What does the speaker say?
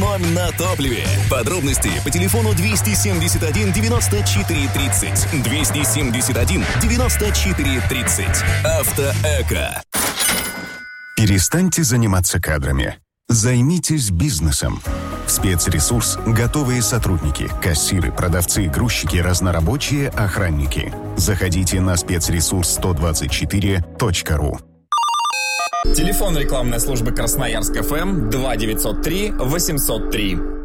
экономь на топливе. Подробности по телефону 271 94 30. 271 94 30. Автоэко. Перестаньте заниматься кадрами. Займитесь бизнесом. В спецресурс готовые сотрудники, кассиры, продавцы, грузчики, разнорабочие, охранники. Заходите на спецресурс124.ру. Телефон рекламной службы Красноярск ФМ 2903 803.